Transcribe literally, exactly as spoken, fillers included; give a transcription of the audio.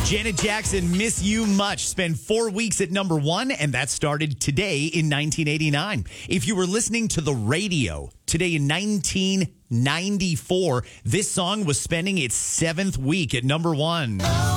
Janet Jackson, Miss You Much, spent four weeks at number one, and that started today in nineteen eighty-nine. If you were listening to the radio today in nineteen ninety-four, this song was spending its seventh week at number one.